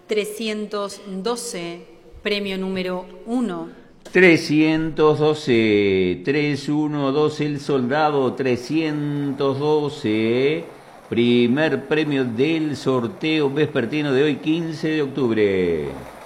312, premio número 1. 312, 312, el soldado 312, primer premio del sorteo vespertino de hoy, 15 de octubre.